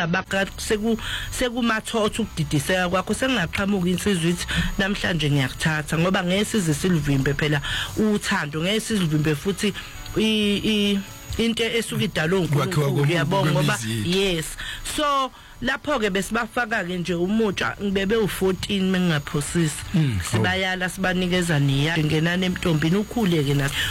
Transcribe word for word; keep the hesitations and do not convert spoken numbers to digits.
sengingabaka seku sekumathotha ukudidiseka kwakho sengingaqhamuka insizwe ithi namhlanje ngiyakuthatha ngoba ngesize silivimbe phela uthando ngesilivimbe futhi i into esuka idalo uNkulunkulu uyabonga ngoba yes so lapho ke besibafaka ke nje umutsha ngibebe u14 mengingaphosisi sibayala sibanikeza niya ngenani emntombini ukhule ke nathi